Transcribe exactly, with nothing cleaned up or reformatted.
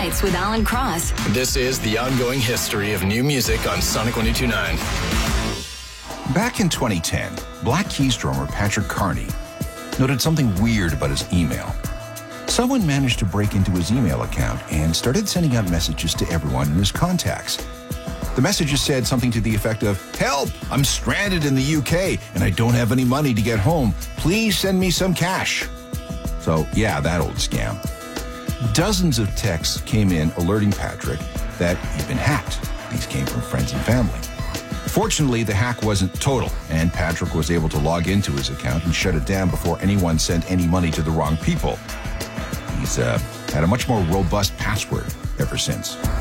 Nights with Alan Cross. This is the ongoing history of new music on Sonic one oh two point nine. Back in twenty ten, Black Keys drummer Patrick Carney noted something weird about his email. Someone managed to break into his email account and started sending out messages to everyone in his contacts. The messages said something to the effect of, "Help! I'm stranded in the U K and I don't have any money to get home. Please send me some cash." So, yeah, that old scam. Dozens of texts came in alerting Patrick that he'd been hacked. These came from friends and family. Fortunately, the hack wasn't total, and Patrick was able to log into his account and shut it down before anyone sent any money to the wrong people. He's uh, had a much more robust password ever since.